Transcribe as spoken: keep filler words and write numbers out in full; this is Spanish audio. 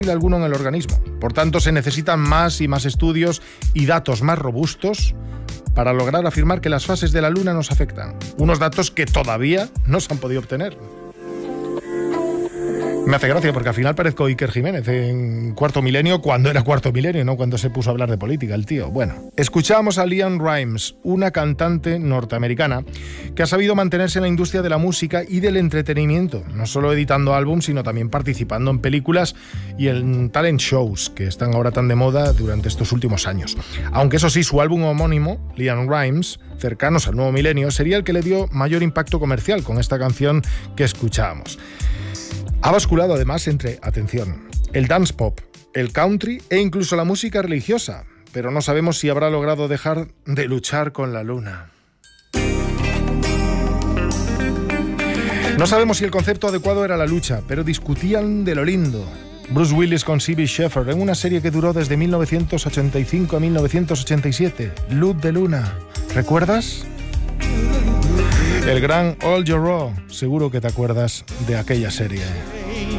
alguno en el organismo. Por tanto, se necesitan más y más estudios y datos más robustos para lograr afirmar que las fases de la Luna nos afectan. Unos datos que todavía no se han podido obtener. Me hace gracia porque al final parezco Iker Jiménez en Cuarto Milenio cuando era Cuarto Milenio, no cuando se puso a hablar de política el tío. Bueno, escuchábamos a LeAnn Rimes, una cantante norteamericana que ha sabido mantenerse en la industria de la música y del entretenimiento, no solo editando álbums, sino también participando en películas y en talent shows que están ahora tan de moda durante estos últimos años. Aunque eso sí, su álbum homónimo, LeAnn Rimes, cercanos al nuevo milenio, sería el que le dio mayor impacto comercial con esta canción que escuchábamos. Ha basculado además entre, atención, el dance pop, el country e incluso la música religiosa, pero no sabemos si habrá logrado dejar de luchar con la luna. No sabemos si el concepto adecuado era la lucha, pero discutían de lo lindo. Bruce Willis con Cybill Shepherd en una serie que duró desde mil novecientos ochenta y cinco a mil novecientos ochenta y siete, Luz de Luna. ¿Recuerdas? El gran Al Jarreau, seguro que te acuerdas de aquella serie.